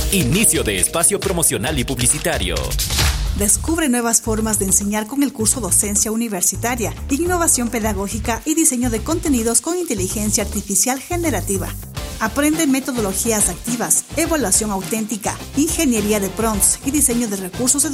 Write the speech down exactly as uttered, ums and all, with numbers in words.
Inicio de espacio promocional y publicitario. Descubre nuevas formas de enseñar con el curso Docencia Universitaria, Innovación Pedagógica y Diseño de Contenidos con Inteligencia Artificial Generativa. Aprende metodologías activas, evaluación auténtica, ingeniería de prompts y diseño de recursos educativos